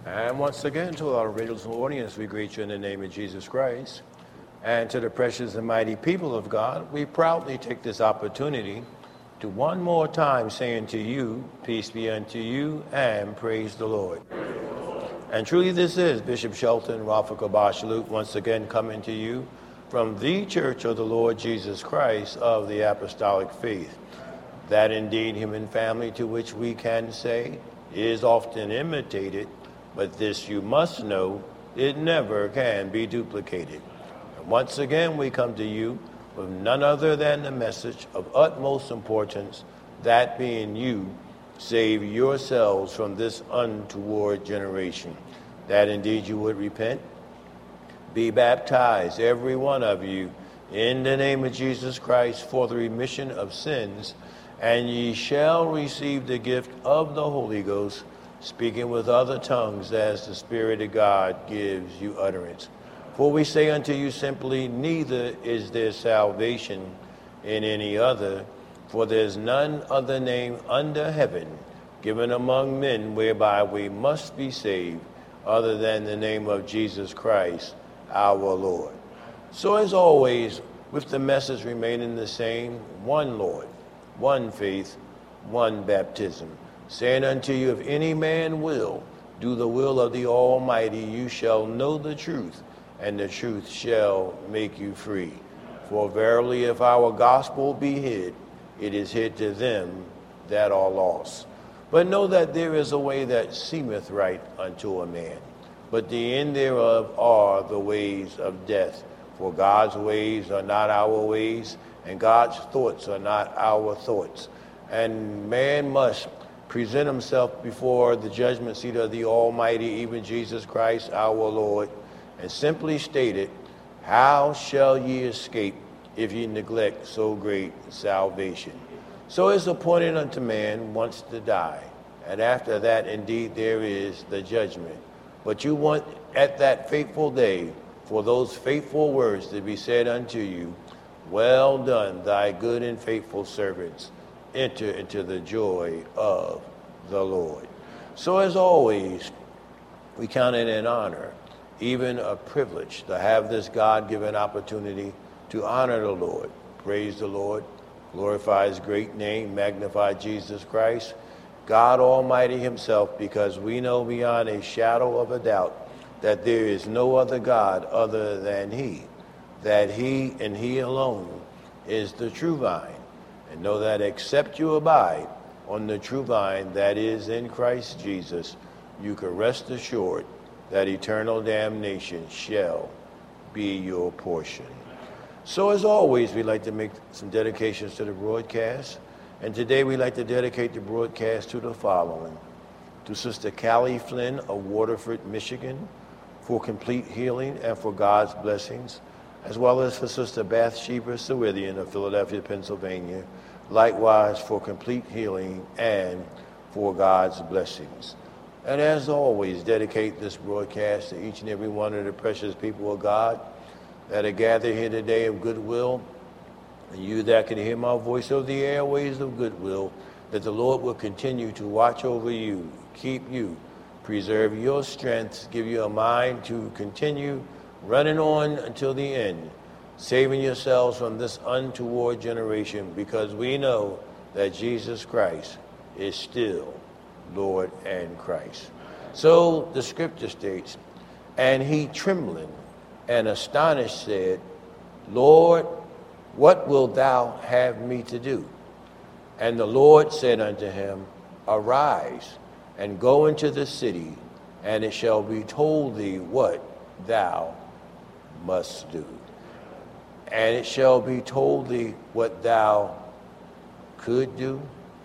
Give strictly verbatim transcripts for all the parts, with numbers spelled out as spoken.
And once again, to our radio audience, we greet you in the name of Jesus Christ. And to the precious and mighty people of God, we proudly take this opportunity to one more time say unto you, peace be unto you, and praise the Lord. And truly this is Bishop Shelton Rafika Bashalut once again coming to you from the Church of the Lord Jesus Christ of the Apostolic Faith. That indeed human family to which we can say is often imitated, but this you must know, it never can be duplicated. And once again we come to you with none other than the message of utmost importance, that being you, save yourselves from this untoward generation. That indeed you would repent, be baptized, every one of you, in the name of Jesus Christ for the remission of sins, and ye shall receive the gift of the Holy Ghost, speaking with other tongues as the Spirit of God gives you utterance. For we say unto you simply, neither is there salvation in any other, for there's none other name under heaven given among men whereby we must be saved, other than the name of Jesus Christ, our Lord. So as always, with the message remaining the same, one Lord, one faith, one baptism. Saying unto you, if any man will do the will of the Almighty, you shall know the truth, and the truth shall make you free. For verily, if our gospel be hid, it is hid to them that are lost. But know that there is a way that seemeth right unto a man, but the end thereof are the ways of death. For God's ways are not our ways, and God's thoughts are not our thoughts. And man must present himself before the judgment seat of the Almighty, even Jesus Christ our Lord, and simply stated, how shall ye escape if ye neglect so great salvation? So it's appointed unto man once to die, and after that indeed there is the judgment. But you want at that fateful day for those faithful words to be said unto you, well done, thy good and faithful servants. Enter into the joy of the Lord. So as always, we count it an honor, even a privilege, to have this God-given opportunity to honor the Lord, praise the Lord, glorify his great name, magnify Jesus Christ, God Almighty himself, because we know beyond a shadow of a doubt that there is no other God other than he, that he and he alone is the true vine. And know that except you abide on the true vine that is in Christ Jesus, you can rest assured that eternal damnation shall be your portion. So as always, we like to make some dedications to the broadcast. And today we like to dedicate the broadcast to the following. To Sister Callie Flynn of Waterford, Michigan, for complete healing and for God's blessings, as well as for Sister Bathsheba Sawithian of Philadelphia, Pennsylvania, likewise for complete healing and for God's blessings. And as always, dedicate this broadcast to each and every one of the precious people of God that are gathered here today of goodwill, and you that can hear my voice over the airways of goodwill, that the Lord will continue to watch over you, keep you, preserve your strength, give you a mind to continue running on until the end, saving yourselves from this untoward generation, because we know that Jesus Christ is still Lord and Christ. So the scripture states, and he trembling and astonished said, Lord, what wilt thou have me to do? And the Lord said unto him, arise and go into the city, and it shall be told thee what thou must do. And it shall be told thee what thou could do,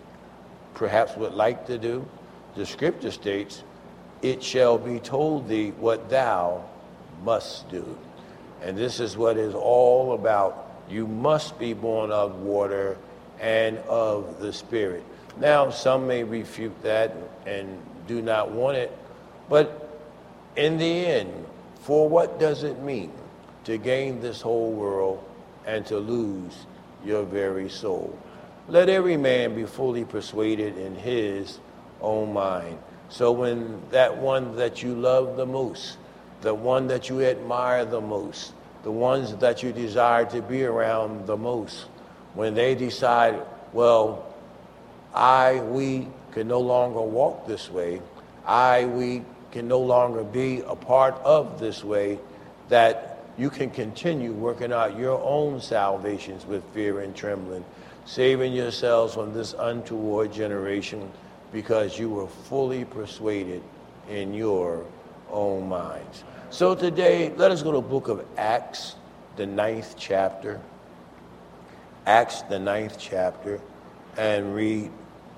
perhaps would like to do. The scripture states, it shall be told thee what thou must do. And this is what it's all about. You must be born of water and of the Spirit. Now, some may refute that and do not want it, but in the end, for what does it mean to gain this whole world and to lose your very soul? Let every man be fully persuaded in his own mind. So when that one that you love the most, the one that you admire the most, the ones that you desire to be around the most, when they decide, well, I, we can no longer walk this way, I, we can no longer be a part of this way, that you can continue working out your own salvations with fear and trembling, saving yourselves from this untoward generation, because you were fully persuaded in your own minds. So today, let us go to the book of Acts, the ninth chapter. Acts, the ninth chapter, and read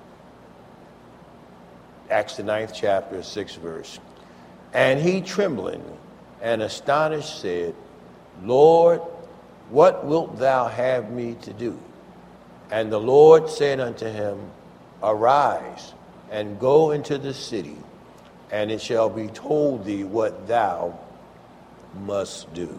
Acts, the ninth chapter, sixth verse. And he, trembling and astonished, said, Lord, what wilt thou have me to do? And the Lord said unto him, Arise, and go into the city, and it shall be told thee what thou must do.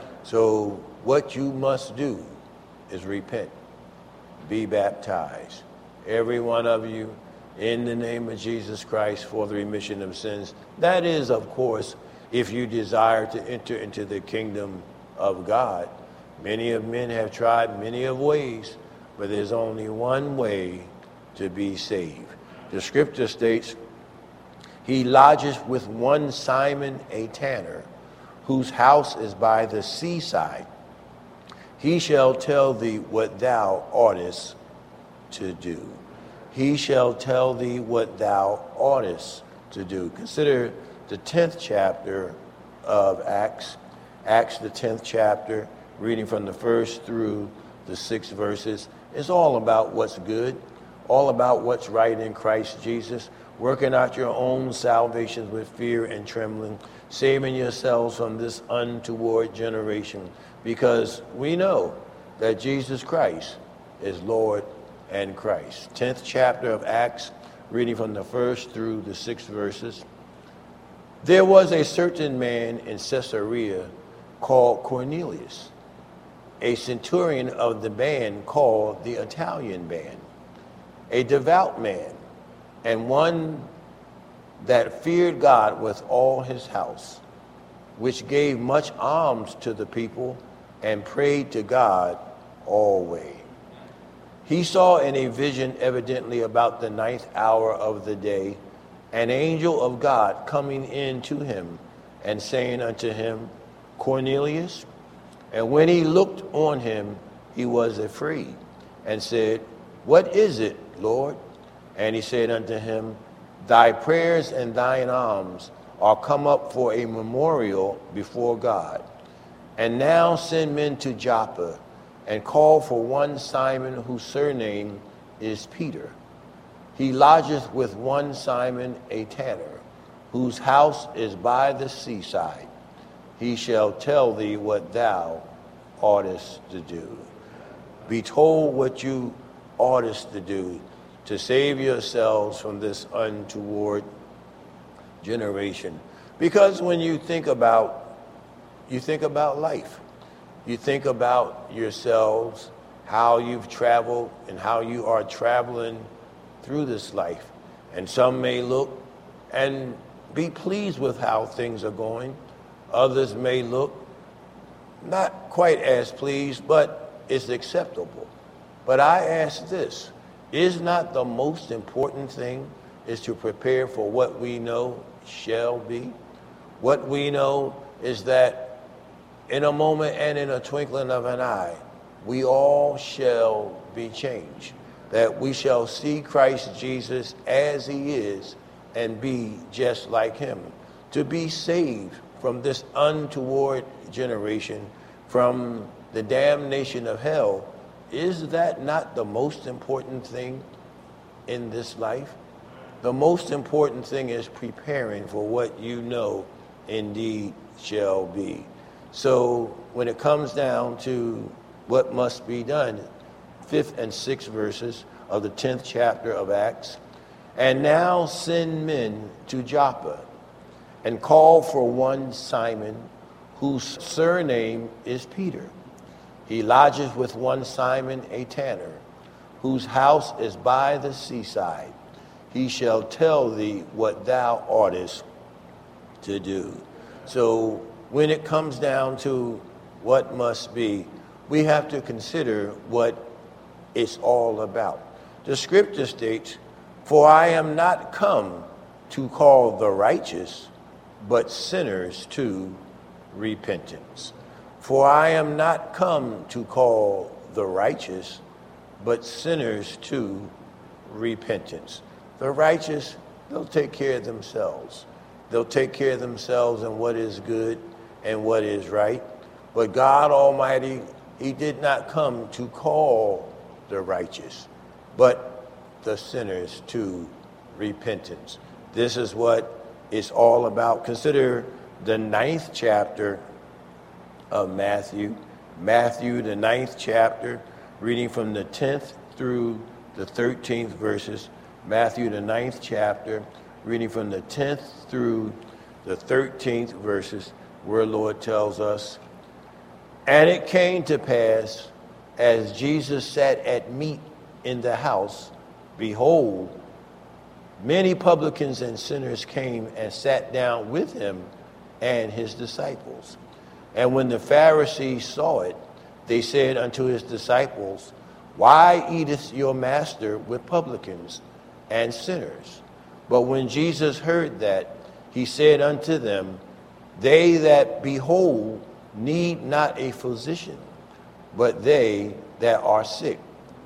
So what you must do is repent, be baptized, every one of you, in the name of Jesus Christ, for the remission of sins. That is, of course, if you desire to enter into the kingdom of God. Many of men have tried many of ways, but there's only one way to be saved. The scripture states, he lodges with one Simon a tanner, whose house is by the seaside. He shall tell thee what thou oughtest to do. He shall tell thee what thou oughtest to do. Consider the tenth chapter of Acts. Acts, the tenth chapter, reading from the first through the sixth verses. It's all about what's good, all about what's right in Christ Jesus, working out your own salvation with fear and trembling, saving yourselves from this untoward generation, because we know that Jesus Christ is Lord and Christ. tenth chapter of Acts, reading from the first through the sixth verses. There was a certain man in Caesarea called Cornelius, a centurion of the band called the Italian band, a devout man, and one that feared God with all his house, which gave much alms to the people and prayed to God always. He saw in a vision, evidently about the ninth hour of the day, an angel of God coming in to him and saying unto him, Cornelius. And when he looked on him, he was afraid and said, What is it, Lord? And he said unto him, Thy prayers and thine alms are come up for a memorial before God. And now send men to Joppa, and call for one Simon, whose surname is Peter. He lodgeth with one Simon a tanner, whose house is by the seaside. He shall tell thee what thou oughtest to do. Be told what you oughtest to do to save yourselves from this untoward generation. Because when you think about, you think about life. You think about yourselves, how you've traveled and how you are traveling through this life. And some may look and be pleased with how things are going. Others may look not quite as pleased, but it's acceptable. But I ask this, is not the most important thing is to prepare for what we know shall be? What we know is that in a moment and in a twinkling of an eye, we all shall be changed. That we shall see Christ Jesus as he is and be just like him. To be saved from this untoward generation, from the damnation of hell, is that not the most important thing in this life? The most important thing is preparing for what you know indeed shall be. So when it comes down to what must be done, fifth and sixth verses of the tenth chapter of Acts, and now send men to Joppa, and call for one Simon, whose surname is Peter. He lodges with one Simon a tanner, whose house is by the seaside. he shall tell thee what thou oughtest to do. So when it comes down to what must be, we have to consider what it's all about. The scripture states, "For I am not come to call the righteous, but sinners to repentance." For I am not come to call the righteous, but sinners to repentance. The righteous, they'll take care of themselves. They'll take care of themselves in what is good and what is right. But God Almighty, he did not come to call the righteous, but the sinners to repentance. This is what it's all about. Consider the ninth chapter of Matthew. Matthew, the ninth chapter, reading from the tenth through the thirteenth verses. Matthew, the ninth chapter, reading from the tenth through the thirteenth verses, where Lord tells us, "And it came to pass, as Jesus sat at meat in the house, behold, many publicans and sinners came and sat down with him and his disciples. And when the Pharisees saw it, they said unto his disciples, Why eateth your master with publicans and sinners? But when Jesus heard that, he said unto them, They that be whole need not a physician, but they that are sick.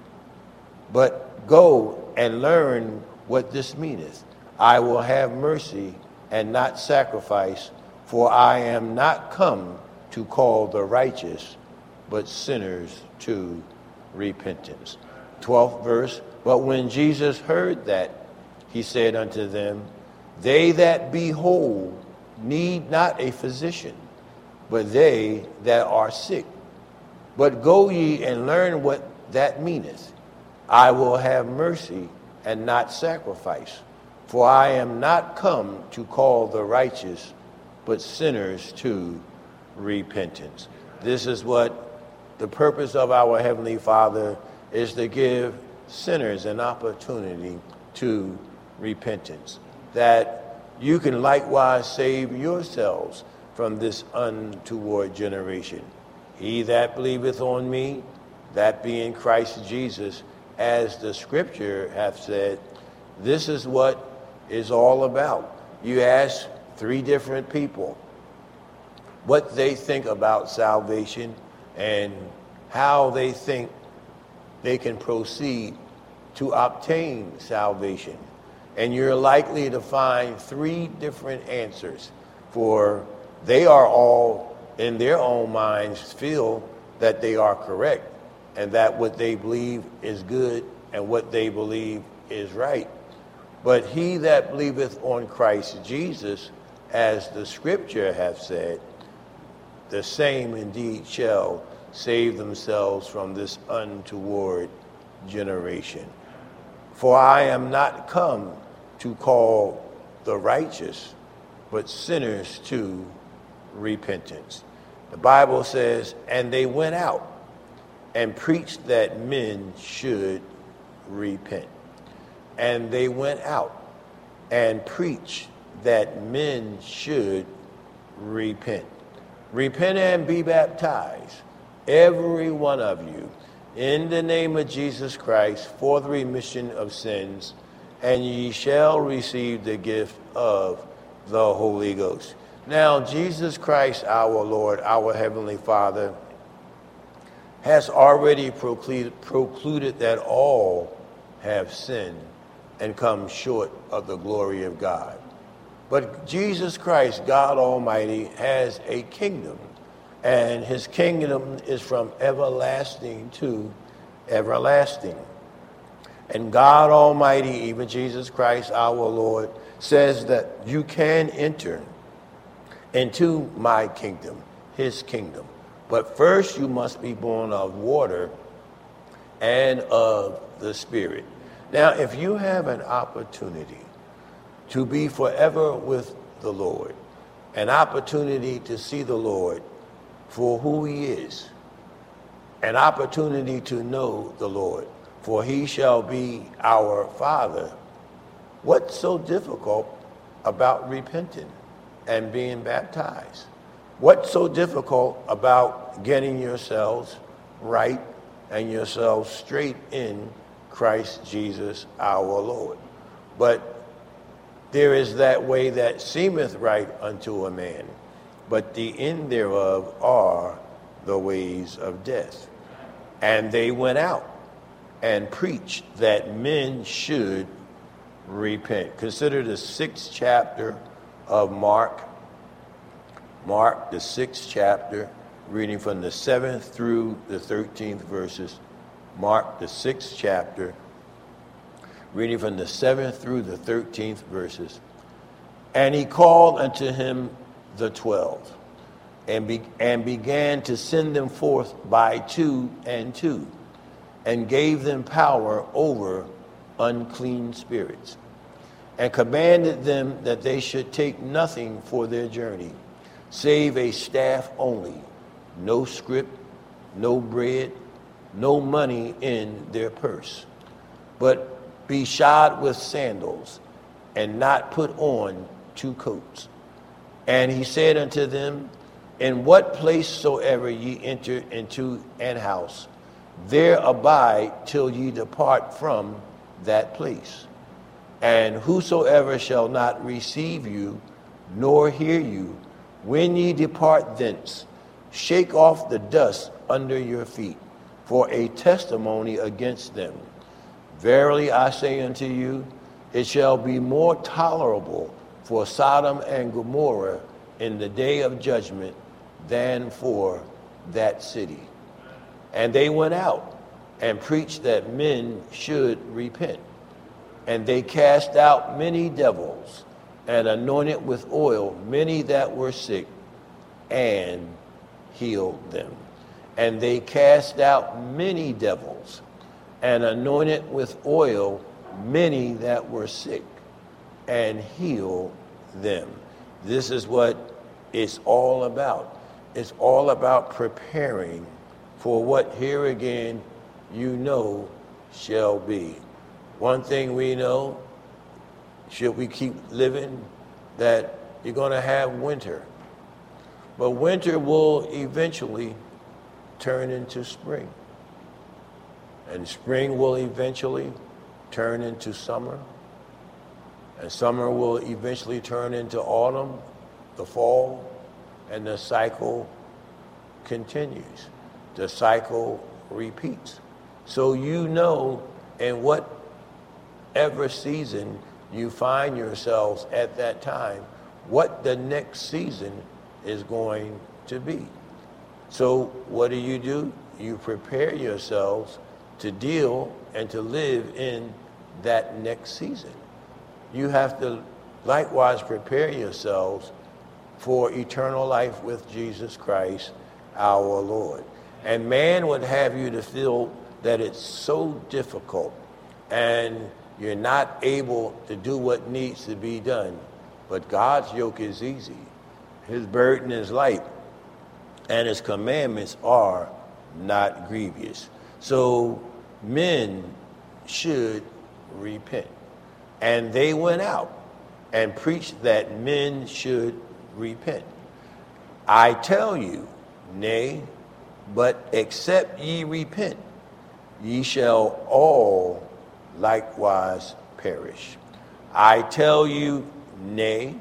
But go and learn what this meaneth. I will have mercy and not sacrifice, for I am not come to call the righteous, but sinners to repentance." twelfth verse, "But when Jesus heard that, he said unto them, They that be whole need not a physician, but they that are sick. But go ye and learn what that meaneth. I will have mercy and not sacrifice, for I am not come to call the righteous, but sinners to repentance." This is what the purpose of our Heavenly Father is, to give sinners an opportunity to repentance, that you can likewise save yourselves from this untoward generation. He that believeth on me, that being Christ Jesus, as the scripture hath said, this is what is all about. You ask three different people what they think about salvation and how they think they can proceed to obtain salvation. And you're likely to find three different answers, for they are all in their own minds feel that they are correct and that what they believe is good and what they believe is right. But he that believeth on Christ Jesus, as the scripture hath said, the same indeed shall save themselves from this untoward generation. For I am not come to call the righteous, but sinners to repentance. The Bible says, and they went out and preached that men should repent. And they went out and preached that men should repent. Repent and be baptized, every one of you, in the name of Jesus Christ, for the remission of sins, and ye shall receive the gift of the Holy Ghost. Now, Jesus Christ, our Lord, our Heavenly Father, has already procluded, procluded that all have sinned and come short of the glory of God. But Jesus Christ, God Almighty, has a kingdom, and his kingdom is from everlasting to everlasting. And God Almighty, even Jesus Christ, our Lord, says that you can enter into my kingdom, his kingdom. But first you must be born of water and of the Spirit. Now, if you have an opportunity to be forever with the Lord, an opportunity to see the Lord for who he is, an opportunity to know the Lord, for he shall be our Father, What's so difficult about repenting and being baptized? What's so difficult about getting yourselves right and yourselves straight in Christ Jesus our Lord? But there is that way that seemeth right unto a man, but the end thereof are the ways of death. And they went out and preached that men should repent. Consider the sixth chapter of Mark. Mark, the sixth chapter, reading from the seventh through the thirteenth verses. Mark, the sixth chapter, reading from the seventh through the thirteenth verses. And he called unto him the twelve, and, be, and began to send them forth by two and two, and gave them power over unclean spirits, and commanded them that they should take nothing for their journey, save a staff only, no scrip, no bread, no money in their purse, but be shod with sandals, and not put on two coats. And he said unto them, in what place soever ye enter into an house, there abide till ye depart from that place. And whosoever shall not receive you, nor hear you, when ye depart thence, shake off the dust under your feet, for a testimony against them. Verily I say unto you, it shall be more tolerable for Sodom and Gomorrah in the day of judgment than for that city. And they went out and preached that men should repent. And they cast out many devils, and anointed with oil many that were sick, and healed them. And they cast out many devils, and anointed with oil many that were sick, and healed them. This is what it's all about. It's all about preparing for what here again you know shall be. One thing we know, should we keep living, that you're going to have winter. But winter will eventually turn into spring. And spring will eventually turn into summer. And summer will eventually turn into autumn, the fall, and the cycle continues. The cycle repeats. So you know in whatever season you find yourselves at that time, what the next season is going to be. So what do you do? You prepare yourselves to deal and to live in that next season. You have to likewise prepare yourselves for eternal life with Jesus Christ, our Lord. And man would have you to feel that it's so difficult and you're not able to do what needs to be done. But God's yoke is easy. His burden is light, and his commandments are not grievous. So men should repent. And they went out and preached that men should repent. I tell you, nay, but except ye repent, ye shall all likewise perish. I tell you, nay,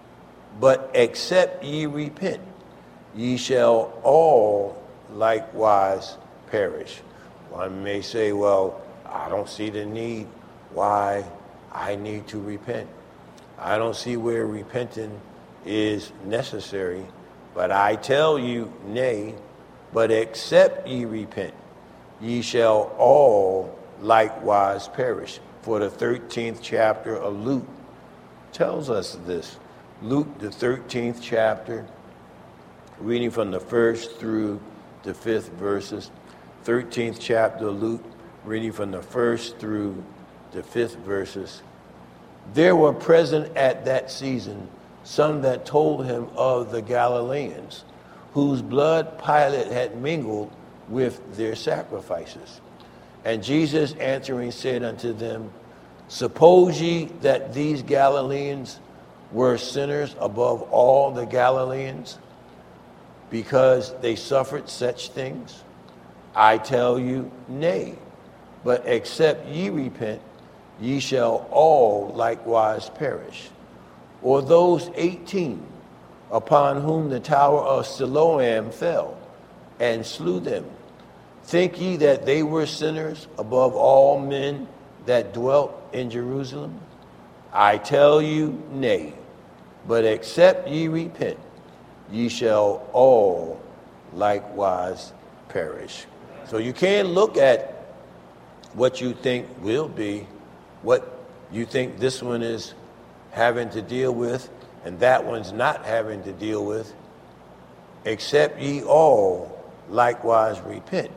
but except ye repent, ye shall all likewise perish. One may say, well, I don't see the need why I need to repent. I don't see where repenting is necessary. But I tell you, nay, but except ye repent, ye shall all likewise perish. For the thirteenth chapter of Luke tells us this. Luke, the thirteenth chapter, reading from the first through the fifth verses. thirteenth chapter of Luke, reading from the first through the fifth verses. There were present at that season some that told him of the Galileans, whose blood Pilate had mingled with their sacrifices. And Jesus answering said unto them, Suppose ye that these Galileans were sinners above all the Galileans, because they suffered such things? I tell you, nay. But except ye repent, ye shall all likewise perish. Or those eighteen upon whom the tower of Siloam fell and slew them, think ye that they were sinners above all men that dwelt in Jerusalem? I tell you, nay. But except ye repent, ye shall all likewise perish. So you can't look at what you think will be, what you think this one is having to deal with, and that one's not having to deal with, except ye all likewise repent.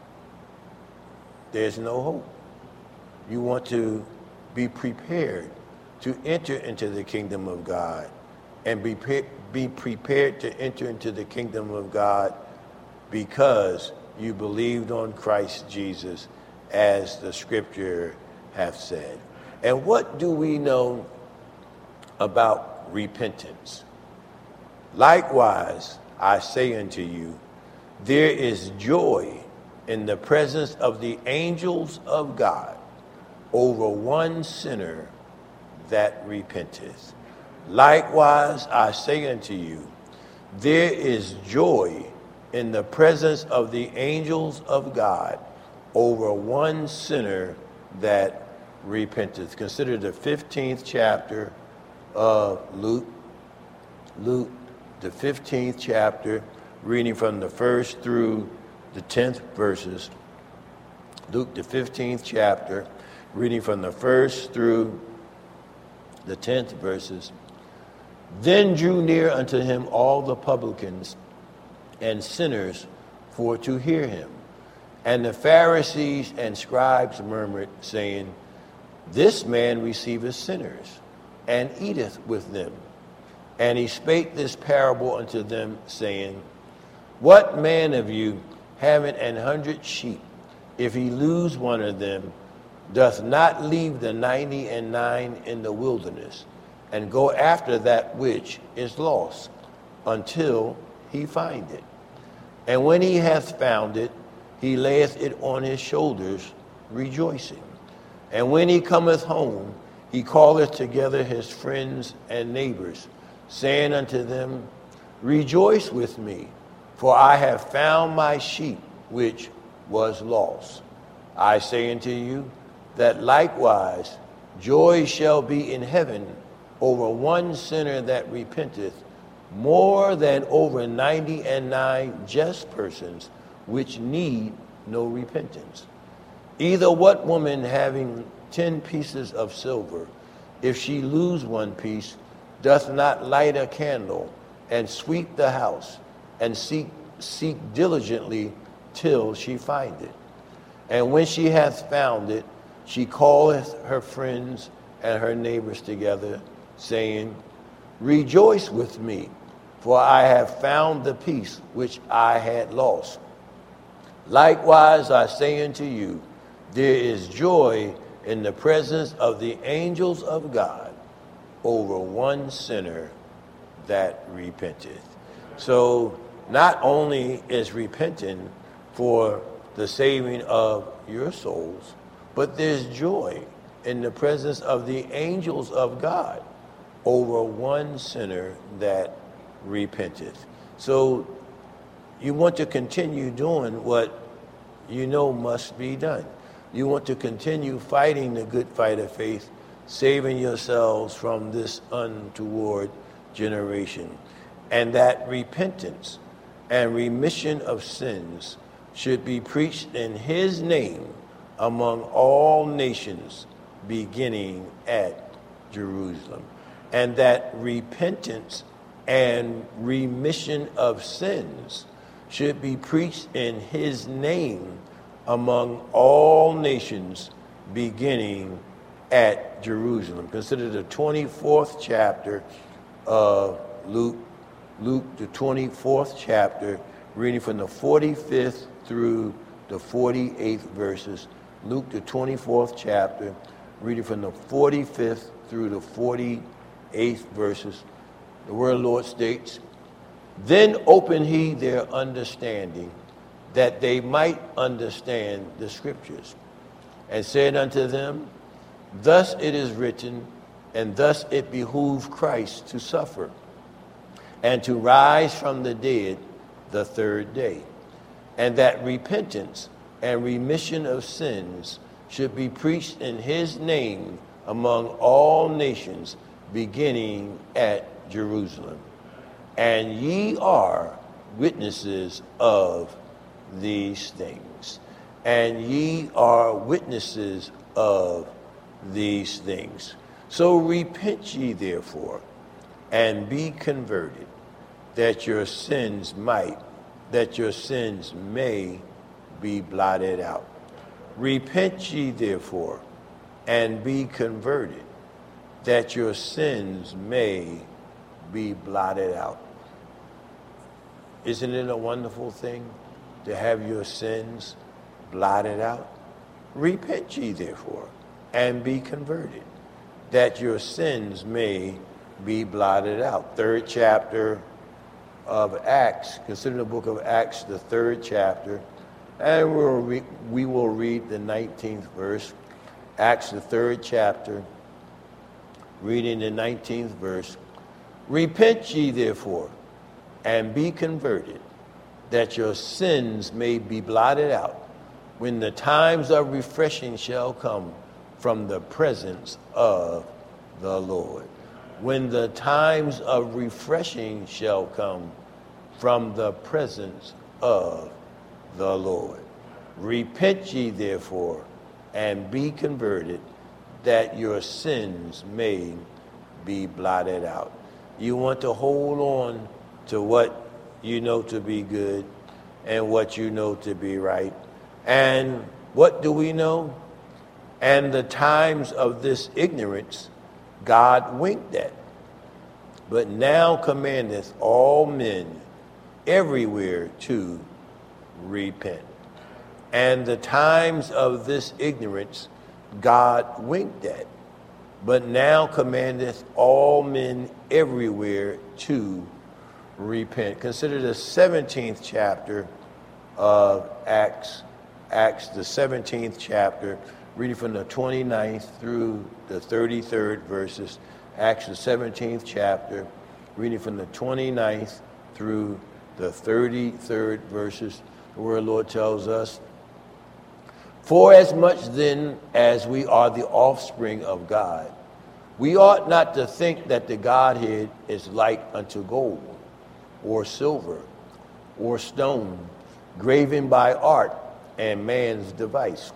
There's no hope. You want to be prepared to enter into the kingdom of God, and be, pre- be prepared to enter into the kingdom of God because you believed on Christ Jesus, as the scripture hath said. And what do we know about repentance? Likewise, I say unto you, there is joy in the presence of the angels of God over one sinner that repenteth. Likewise, I say unto you, there is joy in the presence of the angels of God over one sinner that repenteth. Consider the fifteenth chapter of Luke. Luke, the fifteenth chapter, reading from the first through the tenth verses. Luke, the fifteenth chapter, reading from the first through the tenth verses. Then drew near unto him all the publicans and sinners for to hear him. And the Pharisees and scribes murmured, saying, This man receiveth sinners, and eateth with them. And he spake this parable unto them, saying, What man of you, having an hundred sheep, if he lose one of them, doth not leave the ninety and nine in the wilderness, and go after that which is lost, until he find it? And when he hath found it, he layeth it on his shoulders, rejoicing. And when he cometh home, he calleth together his friends and neighbors, saying unto them, Rejoice with me, for I have found my sheep which was lost. I say unto you, that likewise joy shall be in heaven over one sinner that repenteth, more than over ninety and nine just persons which need no repentance. Either what woman having ten pieces of silver, if she lose one piece, doth not light a candle and sweep the house and seek seek diligently till she find it? And when she hath found it, she calleth her friends and her neighbors together, saying, Rejoice with me, for I have found the piece which I had lost. Likewise, I say unto you, there is joy in the presence of the angels of God over one sinner that repenteth. So not only is repenting for the saving of your souls, but there's joy in the presence of the angels of God over one sinner that repenteth. So you want to continue doing what you know must be done. You want to continue fighting the good fight of faith, saving yourselves from this untoward generation. And that repentance and remission of sins should be preached in his name among all nations, beginning at Jerusalem. And that repentance and remission of sins should be preached in his name among all nations, beginning at Jerusalem. Consider the twenty-fourth chapter of Luke, Luke, the twenty-fourth chapter, reading from the forty-fifth through the forty-eighth verses. Luke, the twenty-fourth chapter, reading from the forty-fifth through the forty-eighth verses. The word of the Lord states, "Then opened he their understanding, that they might understand the scriptures, and said unto them, Thus it is written, and thus it behooved Christ to suffer, and to rise from the dead the third day, and that repentance and remission of sins should be preached in his name among all nations, beginning at Jerusalem. And ye are witnesses of these things. And ye are witnesses of these things. So repent ye therefore, and be converted, that your sins might, that your sins may be blotted out. Repent ye therefore, and be converted, that your sins may be blotted out. Isn't it a wonderful thing to have your sins blotted out? Repent ye therefore, and be converted, that your sins may be blotted out. Third chapter of Acts. Consider the book of Acts, the third chapter, and we'll re- we will read the nineteenth verse. Acts, the third chapter, reading the nineteenth verse. Repent ye therefore, and be converted, that your sins may be blotted out, when the times of refreshing shall come from the presence of the Lord. When the times of refreshing shall come from the presence of the Lord. Repent ye therefore, and be converted, that your sins may be blotted out. You want to hold on to what you know to be good and what you know to be right. And what do we know? And the times of this ignorance God winked at, but now commandeth all men everywhere to repent. And the times of this ignorance God winked at, but now commandeth all men everywhere to repent. Consider the seventeenth chapter of Acts, Acts the seventeenth chapter, reading from the twenty-ninth through the thirty-third verses. Acts the seventeenth chapter, reading from the twenty-ninth through the thirty-third verses. The word of the Lord tells us, For as much then as we are the offspring of God, we ought not to think that the Godhead is like unto gold, or silver, or stone, graven by art and man's device.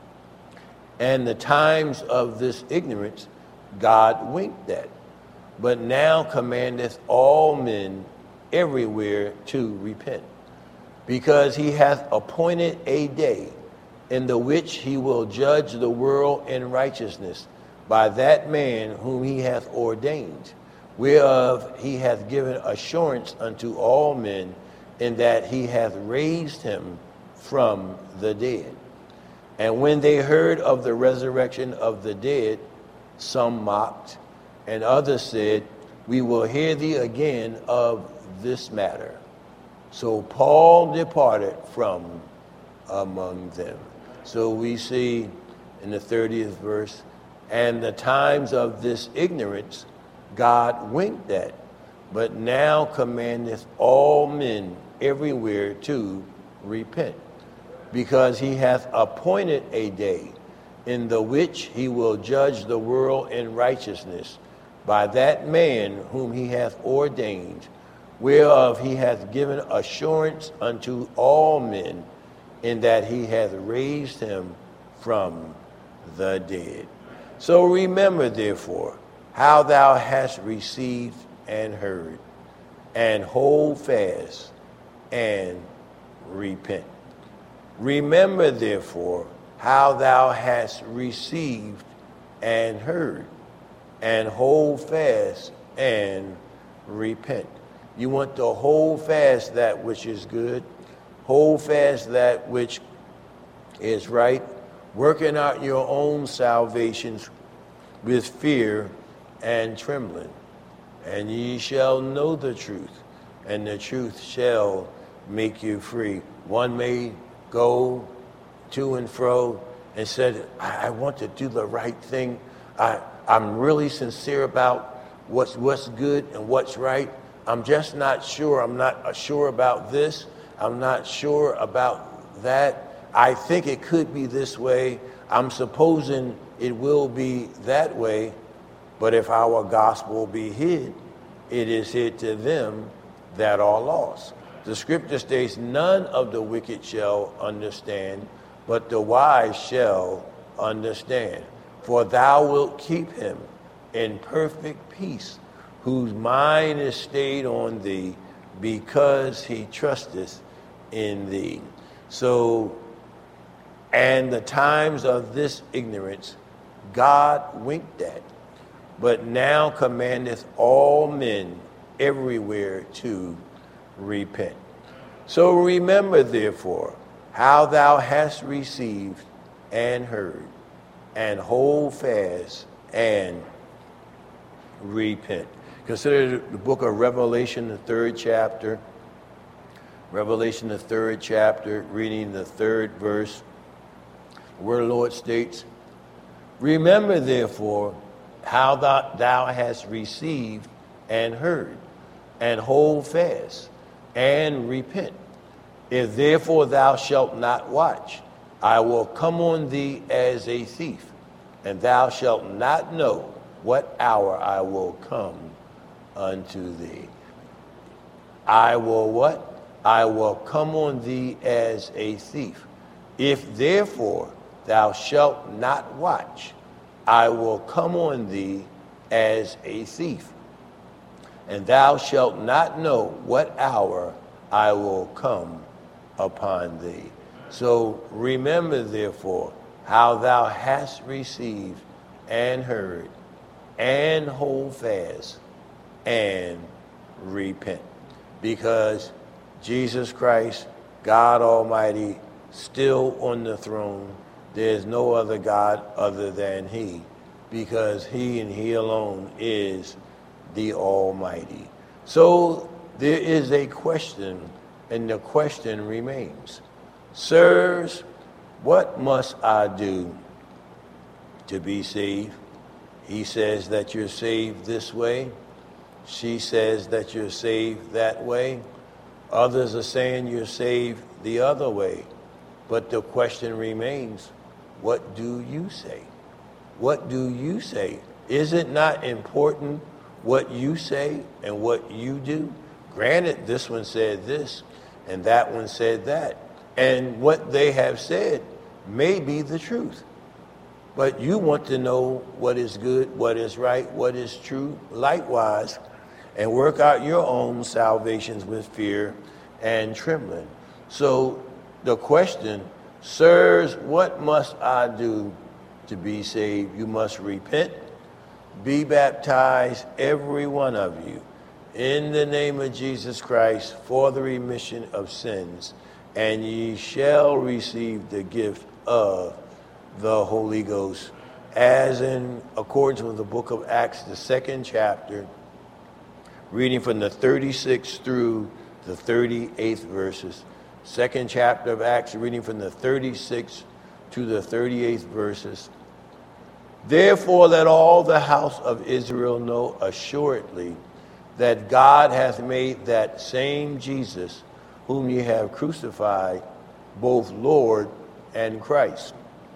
And the times of this ignorance God winked at, but now commandeth all men everywhere to repent, because he hath appointed a day in the which he will judge the world in righteousness by that man whom he hath ordained, whereof he hath given assurance unto all men, in that he hath raised him from the dead. And when they heard of the resurrection of the dead, some mocked, and others said, We will hear thee again of this matter. So Paul departed from among them. So we see in the thirtieth verse, and the times of this ignorance God winked at, but now commandeth all men everywhere to repent, because he hath appointed a day in the which he will judge the world in righteousness by that man whom he hath ordained, whereof he hath given assurance unto all men, in that he hath raised him from the dead. So remember, therefore, how thou hast received and heard, and hold fast and repent. Remember, therefore, how thou hast received and heard, and hold fast and repent. You want to hold fast that which is good, hold fast that which is right, working out your own salvations with fear and trembling. And ye shall know the truth, and the truth shall make you free. One may go to and fro and said, I, I want to do the right thing. I, I'm really sincere about what's, what's good and what's right. I'm just not sure. I'm not sure about this. I'm not sure about that. I think it could be this way. I'm supposing it will be that way. But if our gospel be hid, it is hid to them that are lost. The scripture states, none of the wicked shall understand, but the wise shall understand. For thou wilt keep him in perfect peace, whose mind is stayed on thee, because he trusteth in thee. So, and the times of this ignorance God winked at, but now commandeth all men everywhere to repent. So remember, therefore, how thou hast received and heard, and hold fast and repent. Consider the book of Revelation, the third chapter. Revelation, the third chapter, reading the third verse, where the Lord states, remember, therefore, how thou, thou hast received and heard, and hold fast and repent. If therefore thou shalt not watch, I will come on thee as a thief, and thou shalt not know what hour I will come unto thee. I will what? I will come on thee as a thief. If therefore thou shalt not watch, I will come on thee as a thief, and thou shalt not know what hour I will come upon thee. So remember, therefore, how thou hast received and heard, and hold fast and repent. Because Jesus Christ, God Almighty, still on the throne. There's no other God other than he, because he and he alone is the Almighty. So there is a question, and the question remains. Sirs, what must I do to be saved? He says that you're saved this way. She says that you're saved that way. Others are saying you're saved the other way. But the question remains, what do you say? What do you say? Is it not important what you say and what you do? Granted, this one said this, and that one said that. And what they have said may be the truth. But you want to know what is good, what is right, what is true, likewise, and work out your own salvations with fear and trembling. So the question, sirs, what must I do to be saved? You must repent, be baptized, every one of you, in the name of Jesus Christ, for the remission of sins, and ye shall receive the gift of the Holy Ghost, as in accordance with the book of Acts, the second chapter, reading from the thirty-sixth through the thirty-eighth verses. Second chapter of Acts, reading from the thirty-sixth to the thirty-eighth verses. Therefore let all the house of Israel know assuredly that God hath made that same Jesus, whom ye have crucified, both Lord and Christ.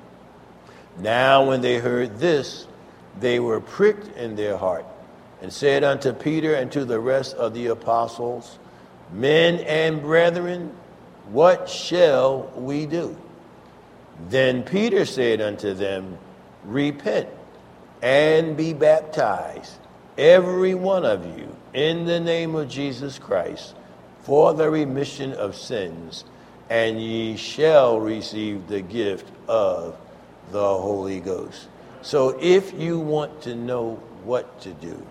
Now when they heard this, they were pricked in their heart, and said unto Peter and to the rest of the apostles, Men and brethren, what shall we do? Then Peter said unto them, Repent and be baptized, every one of you, in the name of Jesus Christ, for the remission of sins, and ye shall receive the gift of the Holy Ghost. So if you want to know what to do,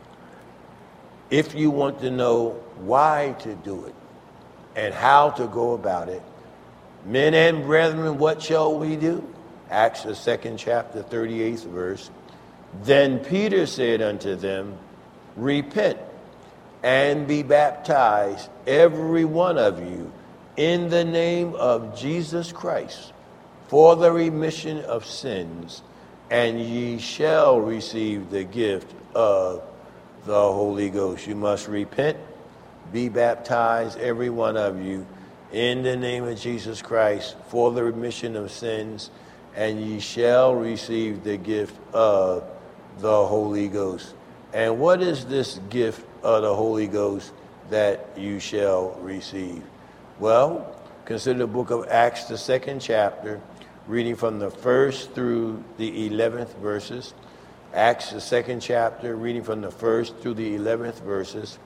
if you want to know why to do it, and how to go about it, men and brethren, what shall we do? Acts the second chapter, thirty-eighth verse. Then Peter said unto them, repent and be baptized, every one of you, in the name of Jesus Christ, for the remission of sins, and ye shall receive the gift of the Holy Ghost. You must repent, be baptized, every one of you, in the name of Jesus Christ, for the remission of sins, and ye shall receive the gift of the Holy Ghost. And what is this gift of the Holy Ghost that you shall receive? Well, consider the book of Acts, the second chapter, reading from the first through the eleventh verses. Acts, the second chapter, reading from the first through the eleventh verses.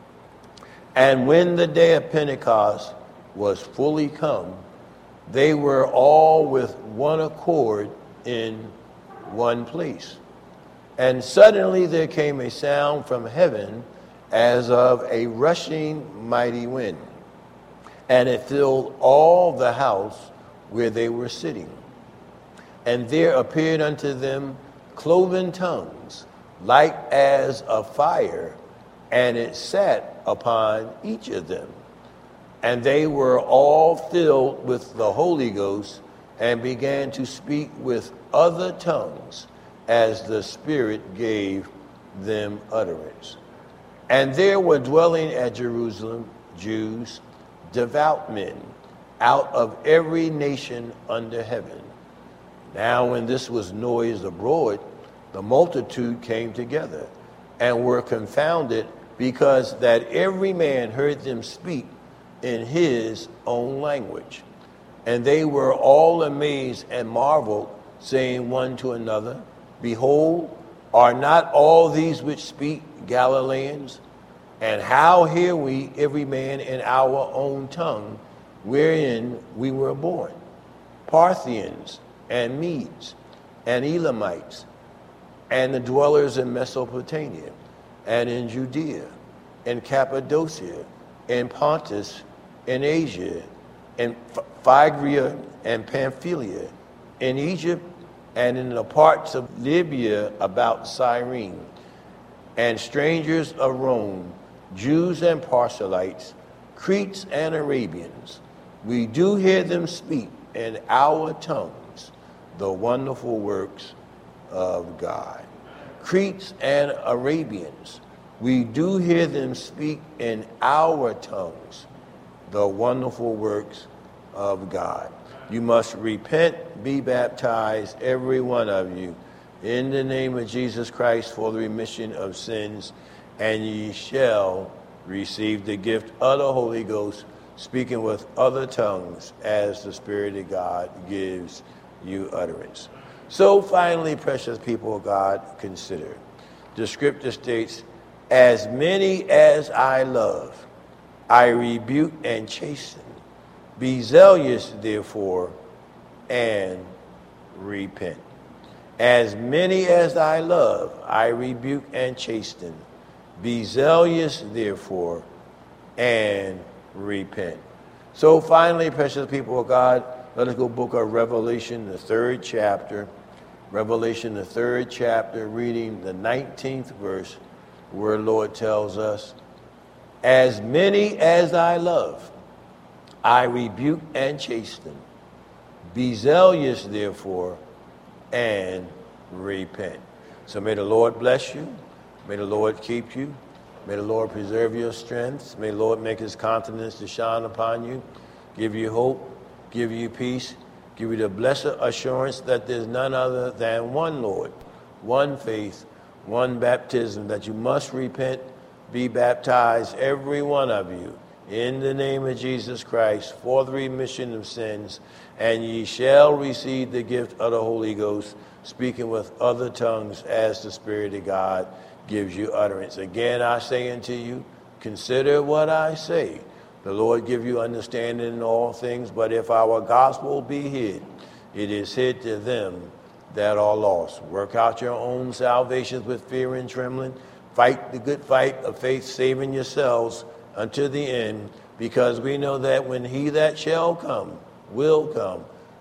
And when the day of Pentecost was fully come, they were all with one accord in one place. And suddenly there came a sound from heaven as of a rushing mighty wind, and it filled all the house where they were sitting. And there appeared unto them cloven tongues, like as of fire, and it sat upon each of them. And they were all filled with the Holy Ghost, and began to speak with other tongues, as the Spirit gave them utterance. And there were dwelling at Jerusalem Jews, devout men, out of every nation under heaven. Now when this was noised abroad, the multitude came together, and were confounded, because that every man heard them speak in his own language. And they were all amazed and marveled, saying one to another, behold, are not all these which speak Galileans? And how hear we every man in our own tongue, wherein we were born? Parthians, and Medes, and Elamites, and the dwellers in Mesopotamia, and in Judea, and Cappadocia, and Pontus, and Asia, and Phrygia, and Pamphylia, in Egypt, and in the parts of Libya about Cyrene, and strangers of Rome, Jews and proselytes, Cretes and Arabians. We do hear them speak in our tongues the wonderful works of God. Cretes and Arabians, we do hear them speak in our tongues the wonderful works of God. You must repent, be baptized, every one of you, in the name of Jesus Christ for the remission of sins, and ye shall receive the gift of the Holy Ghost, speaking with other tongues as the Spirit of God gives you utterance. So finally, precious people of God, consider. The scripture states, as many as I love, I rebuke and chasten. Be zealous, therefore, and repent. As many as I love, I rebuke and chasten. Be zealous, therefore, and repent. So finally, precious people of God, let us go book of Revelation, the third chapter. Revelation, the third chapter, reading the nineteenth verse, where Lord tells us, as many as I love, I rebuke and chasten. Be zealous, therefore, and repent. So may the Lord bless you. May the Lord keep you. May the Lord preserve your strength. May the Lord make his countenance to shine upon you, give you hope, give you peace, give you the blessed assurance that there's none other than one Lord, one faith, one baptism, that you must repent, be baptized, every one of you, in the name of Jesus Christ, for the remission of sins, and ye shall receive the gift of the Holy Ghost, speaking with other tongues as the Spirit of God gives you utterance. Again, I say unto you, consider what I say. The Lord give you understanding in all things, but if our gospel be hid, it is hid to them that are lost. Work out your own salvations with fear and trembling. Fight the good fight of faith, saving yourselves unto the end, because we know that when he that shall come will come,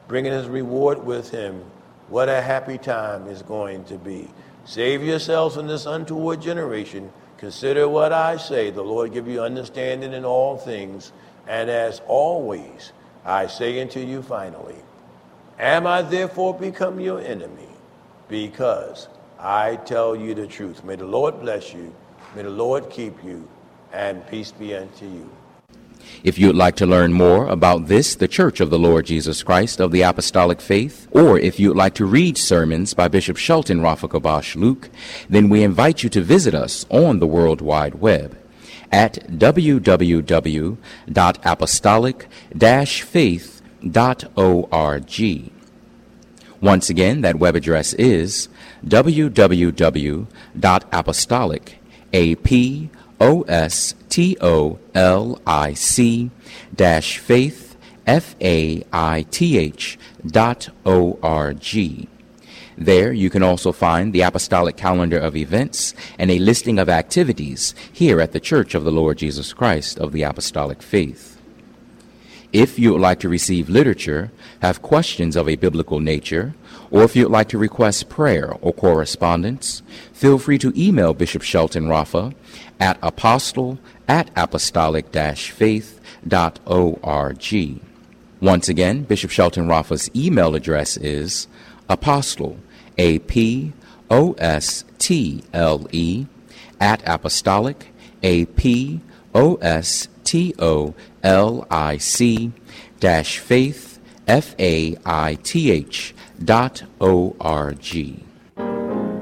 bringing his reward with him. What a happy time is going to be. Save yourselves from this untoward generation. Consider what I say. The Lord give you understanding in all things. And as always, I say unto you finally, am I therefore become your enemy? Because I tell you the truth. May the Lord bless you. May the Lord keep you. And peace be unto you. If you would like to learn more about this, the Church of the Lord Jesus Christ of the Apostolic Faith, or if you would like to read sermons by Bishop Shelton Rafa Kabash Luke, then we invite you to visit us on the World Wide Web at w w w dot apostolic dash faith dot org. Once again, that web address is w w w dot apostolic, A P O S T O L I C dash faith, F A I T H dot O R G. There you can also find the apostolic calendar of events and a listing of activities here at the Church of the Lord Jesus Christ of the Apostolic Faith. If you would like to receive literature, have questions of a biblical nature, or if you would like to request prayer or correspondence, feel free to email Bishop Shelton Rafa at apostle at apostolic dash faith dot org. Once again, Bishop Shelton Rafa's email address is apostle, A P O S T L E, at apostolic, A P O S T O L I C, dash faith, F A I T H, dot O R G.